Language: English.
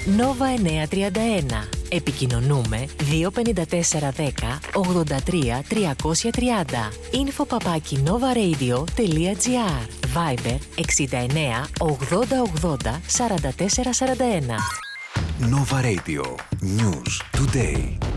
Nova 931. Επικοινωνούμε 25410 83 330. info@novaradio.gr. Viber 69 80 80 44 41. Nova Radio. News Today.